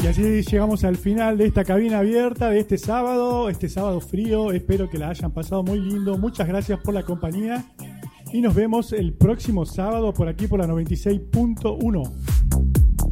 así llegamos al final de esta cabina abierta de este sábado frío. Espero que la hayan pasado muy lindo. Muchas gracias por la compañía y nos vemos el próximo sábado por aquí por la 96.1.